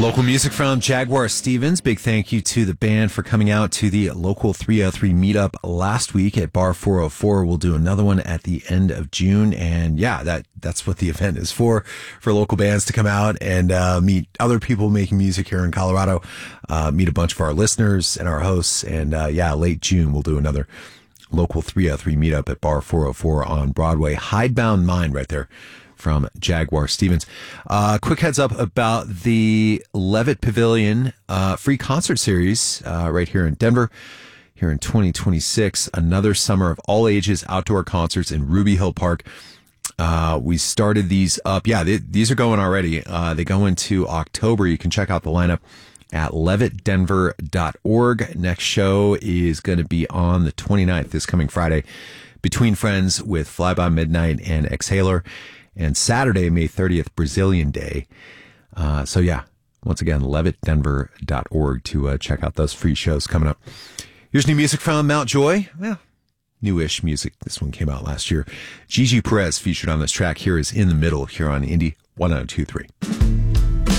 Local music from Jaguar Stevens. Big thank you to the band for coming out to the Local 303 meetup last week at Bar 404. We'll do another one at the end of June. And yeah, that's what the event is for local bands to come out and meet other people making music here in Colorado, meet a bunch of our listeners and our hosts. And late June, we'll do another Local 303 meetup at Bar 404 on Broadway. Hidebound Mind right there from Jaguar Stevens. Quick heads up about the Levitt Pavilion free concert series right here in Denver. Here in 2026, another summer of all ages outdoor concerts in Ruby Hill Park. We started these up. Yeah, these are going already. They go into October. You can check out the lineup at levittdenver.org. Next show is going to be on the 29th, this coming Friday, Between Friends with Fly By Midnight and Exhaler. And Saturday, May 30th, Brazilian Day. Once again, levittdenver.org to check out those free shows coming up. Here's new music from Mount Joy. Well, newish music. This one came out last year. Gigi Perez featured on this track. Here is In the Middle here on Indie 1023.